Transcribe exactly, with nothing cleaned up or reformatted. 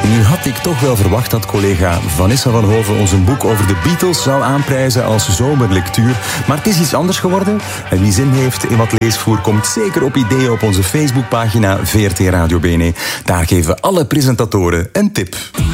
Nu had ik toch wel verwacht dat collega Vanessa van Hoven ons een boek over de Beatles zou aanprijzen als zomerlectuur. Maar het is iets anders geworden. En wie zin heeft in wat leesvoer, komt zeker op ideeën op onze Facebookpagina V R T Radio B N E. Daar geven alle presentatoren een tip.